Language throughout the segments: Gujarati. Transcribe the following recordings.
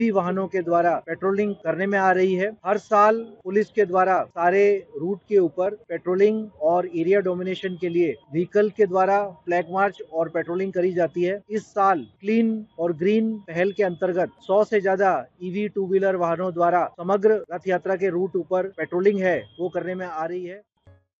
वाहनों के द्वारा पेट्रोलिंग करने में आ रही है। हर साल पुलिस के द्वारा सारे रूट के ऊपर पेट्रोलिंग और एरिया डोमिनेशन के लिए व्हीकल के द्वारा फ्लैग मार्च और पेट्रोलिंग करी जाती है। इस साल क्लीन और ग्रीन पहल के अंतर्गत 100 से ज्यादा ईवी टू व्हीलर वाहनों द्वारा समग्र रथ यात्रा के रूट ऊपर पेट्रोलिंग है वो करने में आ रही है।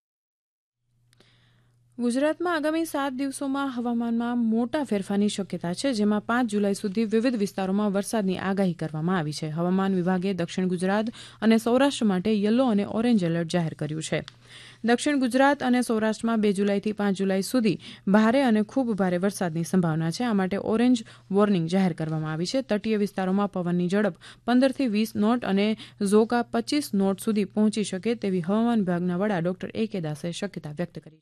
ગુજરાતમાં આગામી 7 દિવસોમાં હવામાનમાં મોટા ફેરફારની શક્યતા છે, જેમાં 5 જુલાઈ સુધી વિવિધ વિસ્તારોમાં વરસાદની આગાહી કરવામાં આવી છે. હવામાન વિભાગે દક્ષિણ ગુજરાત અને સૌરાષ્ટ્ર માટે યલો અને ઓરેન્જ એલર્ટ જાહેર કર્યું છે. દક્ષિણ ગુજરાત અને સૌરાષ્ટ્રમાં 2 જુલાઈથી 5 જુલાઈ સુધી ભારે અને ખૂબ ભારે વરસાદની સંભાવના છે. આ માટે ઓરેન્જ વોર્નિંગ જાહેર કરવામાં આવી છે. તટીય વિસ્તારોમાં પવનની ઝડપ 15થી 20 નોટ અને ઝોકા 25 નોટ સુધી પહોંચી શકે તેવી હવામાન વિભાગના વડા ડોક્ટર A.K. દાસે શક્યતા વ્યક્ત કરી.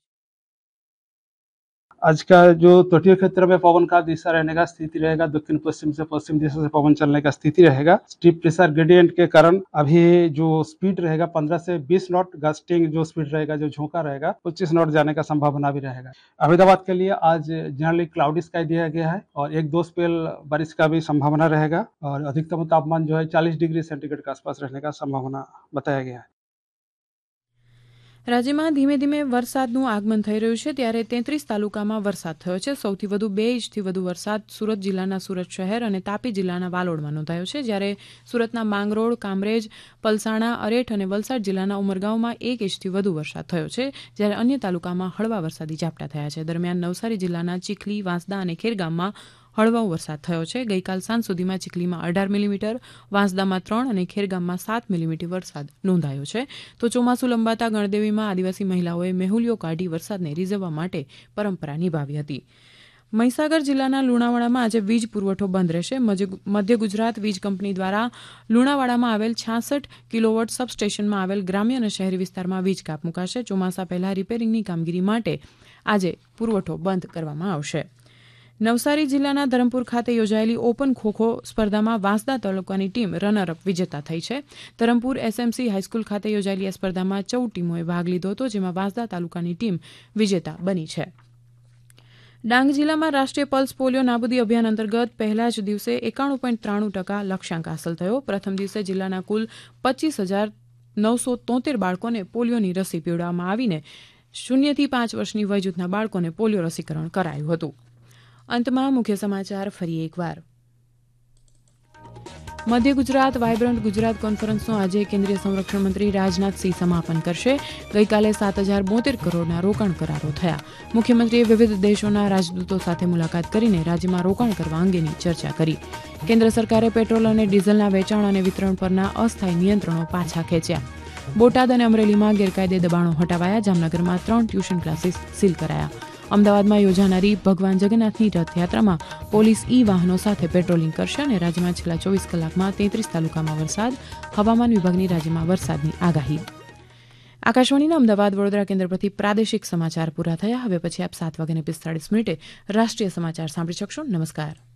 आज का जो तटीय क्षेत्र में पवन का दिशा रहने का स्थिति रहेगा, दक्षिण पश्चिम से पश्चिम दिशा से पवन चलने का स्थिति रहेगा. स्टीप प्रेशर ग्रेडियंट के कारण अभी जो स्पीड रहेगा 15 से 20 नॉट, गस्टिंग जो स्पीड रहेगा, जो झोंका रहेगा 25 नॉट जाने का संभावना भी रहेगा. अहमदाबाद के लिए आज जनरली क्लाउडी स्काई दिया गया है और 1-2 स्पेल बारिश का भी संभावना रहेगा और अधिकतम तापमान जो है 40 डिग्री सेंटीग्रेड के आसपास रहने का संभावना बताया गया है. રાજ્યમાં ધીમે ધીમે વરસાદનું આગમન થઈ રહ્યું છે, ત્યારે 33 તાલુકામાં વરસાદ થયો છે. સૌથી વધુ 2 ઇંચથી વધુ વરસાદ સુરત જિલ્લાના સુરત શહેર અને તાપી જિલ્લાના વાલોડમાં નોંધાયો છે, જ્યારે સુરતના માંગરોળ, કામરેજ, પલસાણા, અરેઠ અને વલસાડ જિલ્લાના ઉમરગાંવમાં 1 ઇંચથી વધુ વરસાદ થયો છે, જ્યારે અન્ય તાલુકામાં હળવા વરસાદી ઝાપટા થયા છે. દરમિયાન નવસારી જિલ્લાના ચીખલી, વાંસદા અને ખેરગામમાં હળવો વરસાદ થયો છે. ગઈકાલ સાંજ સુધીમાં ચીખલીમાં 18 મિલીમીટર, વાંસદામાં 3 અને ખેરગામમાં 7 મિલીમીટર વરસાદ નોંધાયો છે. તો ચોમાસું લંબાતા ગણદેવીમાં આદિવાસી મહિલાઓએ મેહુલીઓ કાઢી વરસાદને રીઝવવા માટે પરંપરા નિભાવી હતી. મહીસાગર જિલ્લાના લુણાવાડામાં આજે વીજ પુરવઠો બંધ રહેશે. મધ્ય ગુજરાત વીજ કંપની દ્વારા લુણાવાડામાં આવેલ 66 કિલોવોટ સબસ્ટેશનમાં આવેલ ગ્રામ્ય અને શહેરી વિસ્તારમાં વીજ કાપ મુકાશે. ચોમાસા પહેલા રિપેરિંગની કામગીરી માટે આજે પુરવઠો બંધ કરવામાં આવશે. નવસારી જિલ્લાના ધરમપુર ખાતે યોજાયેલી ઓપન ખોખો સ્પર્ધામાં વાંસદા તાલુકાની ટીમ રનરઅપ વિજેતા થઈ છે. ધરમપુર એસએમસી હાઈસ્કૂલ ખાતે યોજાયેલી આ સ્પર્ધામાં 14 ટીમોએ ભાગ લીધો હતો, જેમાં વાંસદા તાલુકાની ટીમ વિજેતા બની છે. ડાંગ જિલ્લામાં રાષ્ટ્રીય પલ્સ પોલિયો નાબૂદી અભિયાન અંતર્ગત પહેલા જ દિવસે 91.93% લક્ષ્યાંક હાંસલ થયો. પ્રથમ દિવસે જિલ્લાના કુલ 25,973 બાળકોને પોલિયોની રસી પીવડાવવામાં આવીને 0 થી 5 વર્ષની વયજૂથના બાળકોને પોલિયો રસીકરણ કરાયું હતું. અંતમાં મુખ્ય સમાચાર ફરી એકવાર. મધ્ય ગુજરાત વાયબ્રન્ટ ગુજરાત કોન્ફરન્સનું આજે કેન્દ્રીય સંરક્ષણ મંત્રી રાજનાથસિંહ સમાપન કરશે. ગઈકાલે 7,072 કરોડના રોકાણ કરારો થયા. મુખ્યમંત્રીએ વિવિધ દેશોના રાજદૂતો સાથે મુલાકાત કરીને રાજ્યમાં રોકાણ કરવા અંગેની ચર્ચા કરી. કેન્દ્ર સરકારે પેટ્રોલ અને ડીઝલના વેચાણ અને વિતરણ પરના અસ્થાયી નિયંત્રણો પાછા ખેંચ્યા. બોટાદ અને અમરેલીમાં ગેરકાયદે દબાણો હટાવાયા. જામનગરમાં 3 ટ્યુશન ક્લાસીસ સીલ કરાયા. અમદાવાદમાં યોજાનારી ભગવાન જગન્નાથની રથયાત્રામાં પોલીસ વાહનો સાથે પેટ્રોલિંગ કરશે અને રાજ્યમાં છેલ્લા 24 કલાકમાં 33 તાલુકામાં વરસાદ. હવામાન વિભાગની રાજ્યમાં વરસાદની આગાહી. આકાશવાણીના અમદાવાદ વડોદરા કેન્દ્ર પરથી પ્રાદેશિક સમાચાર પૂરા થયા. હવે પછી આપ 7:45 રાષ્ટ્રીય સમાચાર સાંભળી શકશો. નમસ્કાર.